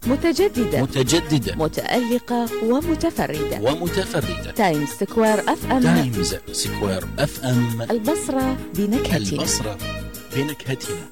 متجددة متألقة ومتفردة. تايمز سكوير اف ام البصرة بنكهتنا.